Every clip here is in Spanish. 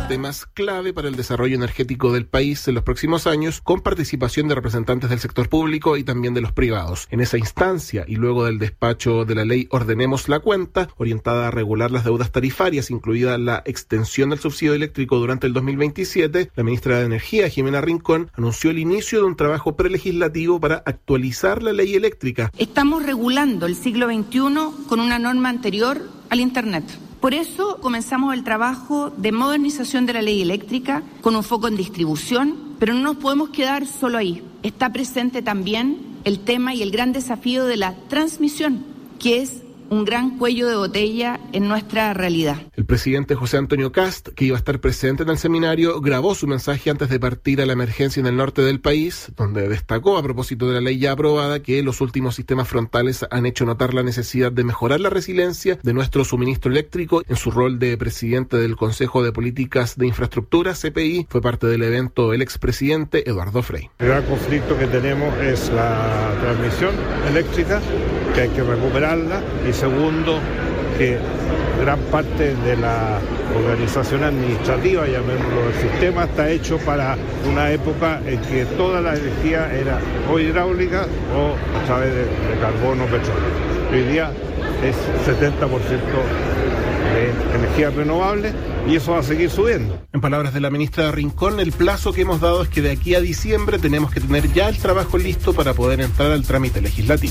temas clave para el desarrollo energético del país en los próximos años, con participación de representantes del sector público y también de los privados. En esa instancia, y luego del despacho de la ley Ordenemos la Cuenta, orientada a regular las deudas tarifarias, incluida la extensión del subsidio eléctrico durante el 2027, la ministra de Energía, Jimena Rincón, anunció el inicio de un trabajo prelegislativo para actualizar la ley eléctrica. Estamos regulando el siglo XXI con una norma anterior al Internet. Por eso comenzamos el trabajo de modernización de la ley eléctrica con un foco en distribución, pero no nos podemos quedar solo ahí. Está presente también el tema y el gran desafío de la transmisión, que es un gran cuello de botella en nuestra realidad. El presidente José Antonio Kast, que iba a estar presente en el seminario, grabó su mensaje antes de partir a la emergencia en el norte del país, donde destacó, a propósito de la ley ya aprobada, que los últimos sistemas frontales han hecho notar la necesidad de mejorar la resiliencia de nuestro suministro eléctrico. En su rol de presidente del Consejo de Políticas de Infraestructura, CPI, fue parte del evento el expresidente Eduardo Frei. El gran conflicto que tenemos es la transmisión eléctrica, que hay que recuperarla, y segundo, que gran parte de la organización administrativa, llamémoslo, del sistema, está hecho para una época en que toda la energía era o hidráulica o a través de carbón o petróleo. Hoy día es 70% de energía renovable y eso va a seguir subiendo. En palabras de la ministra Rincón, el plazo que hemos dado es que de aquí a diciembre tenemos que tener ya el trabajo listo para poder entrar al trámite legislativo.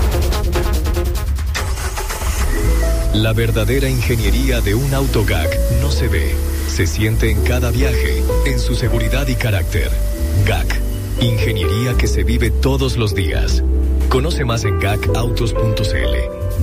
La verdadera ingeniería de un auto GAC no se ve, se siente en cada viaje, en su seguridad y carácter. GAC, ingeniería que se vive todos los días. Conoce más en gacautos.cl.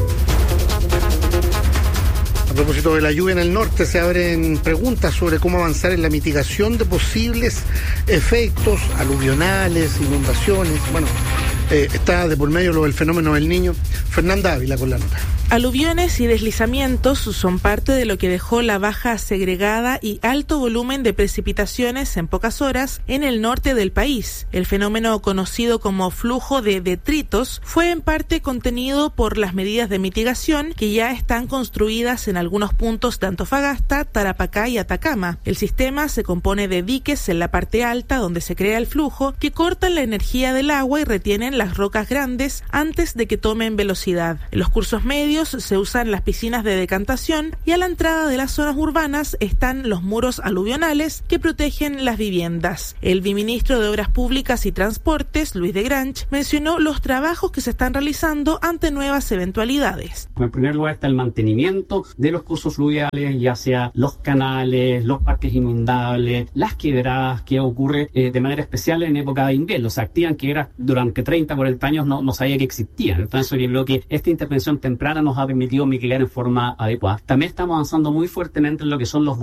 A propósito de la lluvia en el norte, se abren preguntas sobre cómo avanzar en la mitigación de posibles efectos aluvionales, inundaciones. Bueno, está de por medio lo del fenómeno del Niño. Fernanda Ávila con la nota. Aluviones y deslizamientos son parte de lo que dejó la baja segregada y alto volumen de precipitaciones en pocas horas en el norte del país. El fenómeno conocido como flujo de detritos fue en parte contenido por las medidas de mitigación que ya están construidas en algunos puntos de Antofagasta, Tarapacá y Atacama. El sistema se compone de diques en la parte alta donde se crea el flujo que cortan la energía del agua y retienen las rocas grandes antes de que tomen velocidad. En los cursos medios se usan las piscinas de decantación y a la entrada de las zonas urbanas están los muros aluvionales que protegen las viviendas. El viceministro de Obras Públicas y Transportes, Luis de Granch, mencionó los trabajos que se están realizando ante nuevas eventualidades. En primer lugar está el mantenimiento de los cursos fluviales, ya sea los canales, los parques inundables, las quebradas, que ocurre de manera especial en época de invierno. Se activan quebradas durante 30, 40 años no sabía que existían. Entonces yo creo que esta intervención temprana nos ha permitido mitigar en forma adecuada. También estamos avanzando muy fuertemente en lo que son los